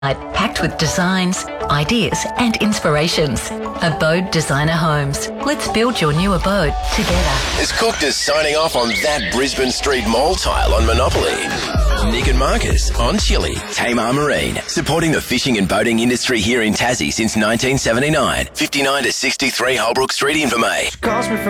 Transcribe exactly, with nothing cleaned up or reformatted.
packed with designs, ideas and inspirations. Abode Designer Homes. Let's build your new abode together. As Cooked is signing off on that Brisbane Street Mall tile on Monopoly. Nick and Marcus on Chili. Tamar Marine, supporting the fishing and boating industry here in Tassie since nineteen seventy-nine. fifty-nine to sixty-three Holbrook Street, Invermay.